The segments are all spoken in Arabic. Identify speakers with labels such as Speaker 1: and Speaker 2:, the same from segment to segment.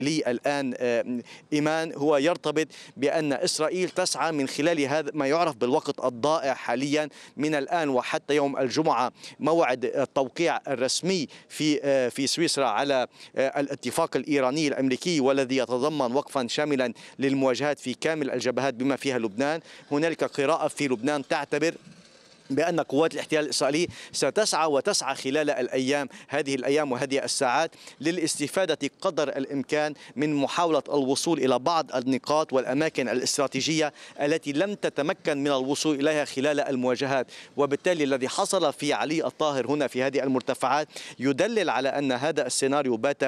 Speaker 1: لي الآن إيمان هو يرتبط بأن إسرائيل تسعى من خلال هذا ما يعرف بالوقت الضائع حاليا من الآن وحتى يوم الجمعة، موعد التوقيع الرسمي في سويسرا على الاتفاق الإيراني الأمريكي، والذي يتضمن وقفا شاملا للمواجهات في كامل الجبهات بما فيها لبنان. هنالك قراءة في لبنان تعتبر بأن قوات الاحتلال الإسرائيلي وتسعى خلال هذه الأيام وهذه الساعات للاستفادة قدر الإمكان من محاولة الوصول إلى بعض النقاط والأماكن الاستراتيجية التي لم تتمكن من الوصول إليها خلال المواجهات. وبالتالي الذي حصل في علي الطاهر هنا في هذه المرتفعات يدلل على أن هذا السيناريو بات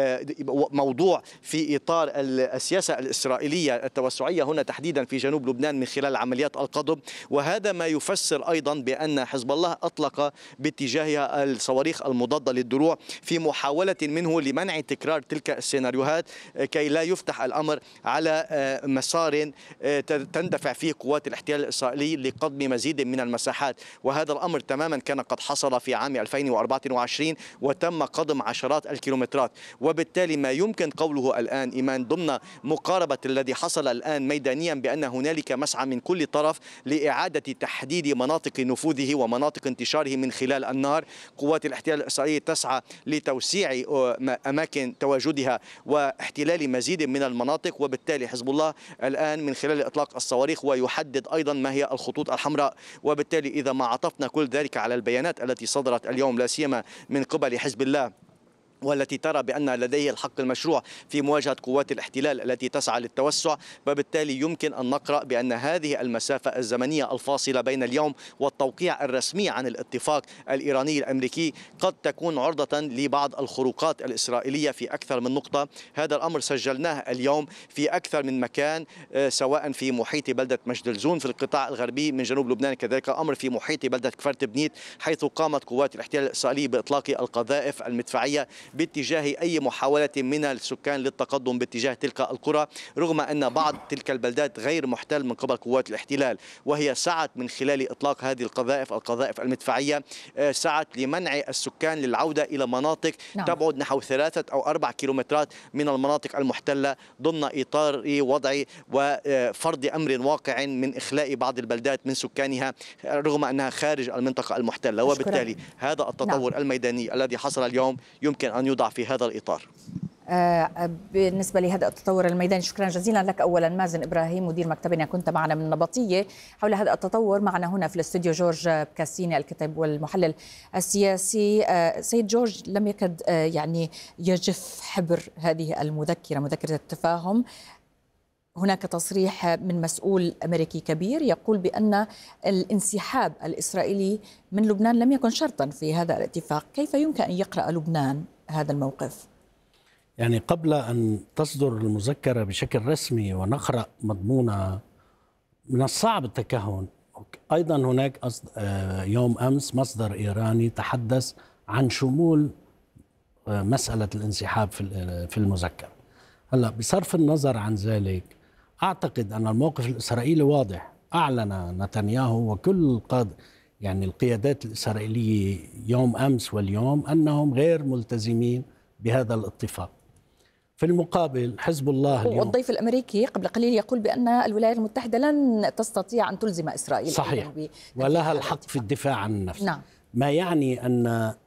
Speaker 1: موضوع في إطار السياسة الإسرائيلية التوسعية هنا تحديدا في جنوب لبنان من خلال عمليات القضب. وهذا ما يفسر أيضا بأن حزب الله أطلق باتجاهها الصواريخ المضادة للدروع في محاولة منه لمنع تكرار تلك السيناريوهات، كي لا يفتح الأمر على مسار تندفع فيه قوات الاحتلال الإسرائيلي لقضم مزيد من المساحات. وهذا الأمر تماما كان قد حصل في عام 2024 وتم قضم عشرات الكيلومترات. وبالتالي ما يمكن قوله الآن إيمان ضمن مقاربة الذي حصل الآن ميدانيا بأن هنالك مسعى من كل طرف لإعادة تحديد مناطق نفوذه ومناطق انتشاره من خلال النار. قوات الاحتلال الإسرائيلي تسعى لتوسيع أماكن تواجدها واحتلال مزيد من المناطق. وبالتالي حزب الله الآن من خلال إطلاق الصواريخ ويحدد أيضا ما هي الخطوط الحمراء. وبالتالي إذا ما عطفنا كل ذلك على البيانات التي صدرت اليوم لا سيما من قبل حزب الله والتي ترى بأن لديه الحق المشروع في مواجهة قوات الاحتلال التي تسعى للتوسع، فبالتالي يمكن أن نقرأ بأن هذه المسافة الزمنية الفاصلة بين اليوم والتوقيع الرسمي عن الاتفاق الإيراني الأمريكي قد تكون عرضة لبعض الخروقات الإسرائيلية في أكثر من نقطة. هذا الأمر سجلناه اليوم في أكثر من مكان، سواء في محيط بلدة مجدلزون في القطاع الغربي من جنوب لبنان، كذلك الأمر في محيط بلدة كفرت بنيت، حيث قامت قوات الاحتلال الإسرائيلي بإطلاق القذائف المدفعية باتجاه أي محاولة من السكان للتقدم باتجاه تلك القرى، رغم أن بعض تلك البلدات غير محتل من قبل قوات الاحتلال. وهي سعت من خلال إطلاق هذه القذائف المدفعية سعت لمنع السكان للعودة إلى مناطق تبعد نحو 3 أو 4 كيلومترات من المناطق المحتلة، ضمن إطار وضع وفرض أمر واقع من إخلاء بعض البلدات من سكانها رغم أنها خارج المنطقة المحتلة. وبالتالي هذا التطور الميداني الذي حصل اليوم يمكن أن يوضع في هذا الإطار.
Speaker 2: بالنسبة لهذا التطور الميداني، شكرا جزيلا لك أولا مازن إبراهيم مدير مكتبنا، كنت معنا من النبطية حول هذا التطور. معنا هنا في الاستوديو جورج بكاسيني الكاتب والمحلل السياسي. سيد جورج، لم يكد يعني يجف حبر هذه المذكرة، مذكرة التفاهم. هناك تصريح من مسؤول أمريكي كبير يقول بأن الانسحاب الإسرائيلي من لبنان لم يكن شرطا في هذا الاتفاق. كيف يمكن أن يقرأ لبنان هذا الموقف؟
Speaker 3: يعني قبل أن تصدر المذكرة بشكل رسمي ونقرأ مضمونها من الصعب التكهن. أيضا هناك يوم أمس مصدر إيراني تحدث عن شمول مسألة الانسحاب في المذكرة. هلا بصرف النظر عن ذلك أعتقد أن الموقف الإسرائيلي واضح. أعلن نتنياهو وكل القيادات الإسرائيلية يوم أمس واليوم أنهم غير ملتزمين بهذا الاتفاق. في المقابل حزب الله اليوم
Speaker 2: والضيف الأمريكي قبل قليل يقول بأن الولايات المتحدة لن تستطيع أن تلزم إسرائيل
Speaker 3: صحيح ولها الحق في الدفاع عن النفس.
Speaker 2: نعم.
Speaker 3: ما يعني أن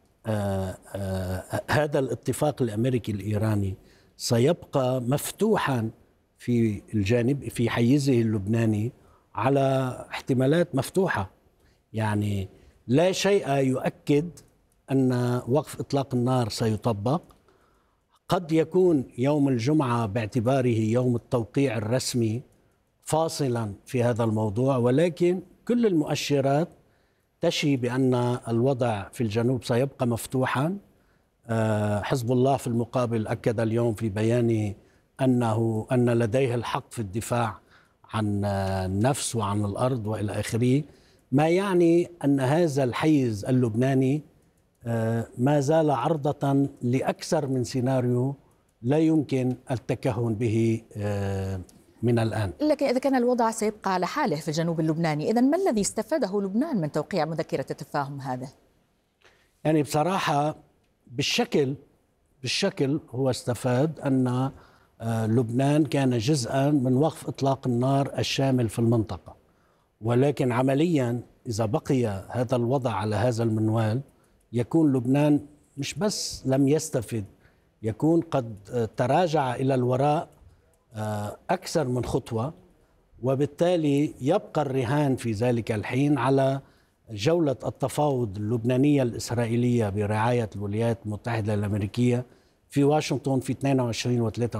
Speaker 3: هذا الاتفاق الأمريكي الإيراني سيبقى مفتوحا في الجانب في حيزه اللبناني على احتمالات مفتوحة. يعني لا شيء يؤكد أن وقف إطلاق النار سيطبق. قد يكون يوم الجمعة باعتباره يوم التوقيع الرسمي فاصلا في هذا الموضوع، ولكن كل المؤشرات تشي بأن الوضع في الجنوب سيبقى مفتوحا. حزب الله في المقابل أكد اليوم في بيانه أن لديه الحق في الدفاع عن النفس وعن الأرض وإلى آخره، ما يعني أن هذا الحيز اللبناني ما زال عرضة لأكثر من سيناريو لا يمكن التكهن به من الآن.
Speaker 2: لكن إذا كان الوضع سيبقى على حاله في الجنوب اللبناني، إذن ما الذي استفاده لبنان من توقيع مذكرة التفاهم هذا؟
Speaker 3: يعني بصراحة بالشكل هو استفاد أن لبنان كان جزءا من وقف إطلاق النار الشامل في المنطقة، ولكن عمليا إذا بقي هذا الوضع على هذا المنوال يكون لبنان مش بس لم يستفد، يكون قد تراجع إلى الوراء أكثر من خطوة، وبالتالي يبقى الرهان في ذلك الحين على جولة التفاوض اللبنانية الإسرائيلية برعاية الولايات المتحدة الأمريكية في واشنطن في 22 و 23